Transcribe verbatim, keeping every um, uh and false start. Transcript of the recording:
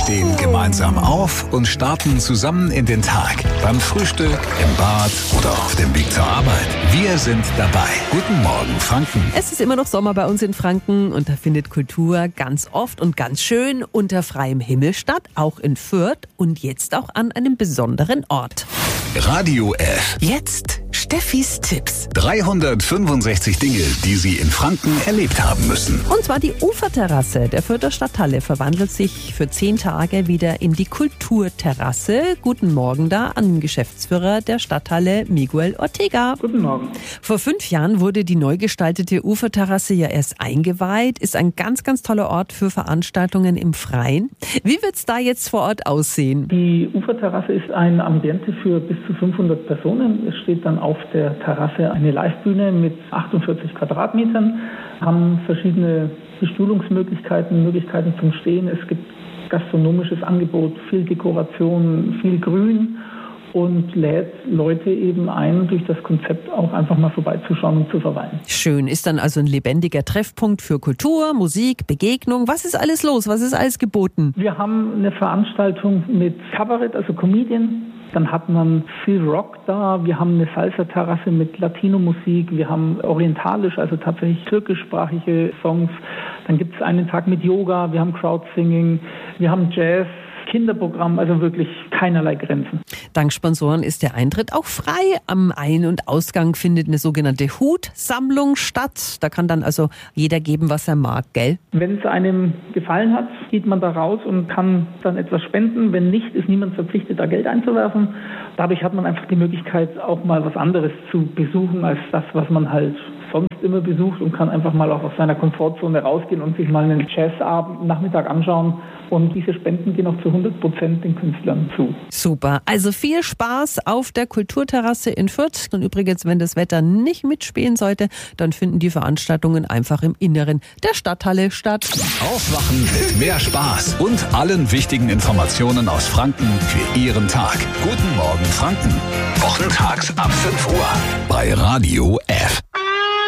stehen gemeinsam auf und starten zusammen in den Tag. Beim Frühstück, im Bad oder auf dem Weg zur Arbeit. Wir sind dabei. Guten Morgen, Franken. Es ist immer noch Sommer bei uns in Franken und da findet Kultur ganz oft und ganz schön unter freiem Himmel statt, auch in Fürth und jetzt auch an einem besonderen Ort. Radio F. Jetzt Steffis Tipps. dreihundertfünfundsechzig Dinge, die Sie in Franken erlebt haben müssen. Und zwar die Uferterrasse der Fürther Stadthalle verwandelt sich für zehn Tage wieder in die Kulturterrasse. Guten Morgen da an den Geschäftsführer der Stadthalle, Miguel Ortega. Guten Morgen. Vor fünf Jahren wurde die neu gestaltete Uferterrasse ja erst eingeweiht. Ist ein ganz, ganz toller Ort für Veranstaltungen im Freien. Wie wird es da jetzt vor Ort aussehen? Die Uferterrasse ist ein Ambiente für bis zu fünfhundert Personen. Es steht dann auf der Terrasse eine Livebühne mit achtundvierzig Quadratmetern, haben verschiedene Bestuhlungsmöglichkeiten, Möglichkeiten zum Stehen. Es gibt gastronomisches Angebot, viel Dekoration, viel Grün und lädt Leute eben ein, durch das Konzept auch einfach mal vorbeizuschauen und zu verweilen. Schön, ist dann also ein lebendiger Treffpunkt für Kultur, Musik, Begegnung. Was ist alles los? Was ist alles geboten? Wir haben eine Veranstaltung mit Kabarett, also Comedian. Dann hat man viel Rock da. Wir haben eine Salsa-Terrasse mit Latino-Musik. Wir haben orientalisch, also tatsächlich türkischsprachige Songs. Dann gibt es einen Tag mit Yoga. Wir haben Crowdsinging. Wir haben Jazz. Kinderprogramm, also wirklich keinerlei Grenzen. Dank Sponsoren ist der Eintritt auch frei. Am Ein- und Ausgang findet eine sogenannte Hutsammlung statt. Da kann dann also jeder geben, was er mag, gell? Wenn es einem gefallen hat, geht man da raus und kann dann etwas spenden. Wenn nicht, ist niemand verpflichtet, da Geld einzuwerfen. Dadurch hat man einfach die Möglichkeit, auch mal was anderes zu besuchen, als das, was man halt sonst immer besucht und kann einfach mal auch aus seiner Komfortzone rausgehen und sich mal einen Jazzabend Nachmittag anschauen. Und diese Spenden gehen auch zu hundert Prozent den Künstlern zu. Super. Also viel Spaß auf der Kulturterrasse in Fürth. Und übrigens, wenn das Wetter nicht mitspielen sollte, dann finden die Veranstaltungen einfach im Inneren der Stadthalle statt. Aufwachen mit mehr Spaß und allen wichtigen Informationen aus Franken für Ihren Tag. Guten Morgen, Franken. Wochentags ab fünf Uhr bei Radio F.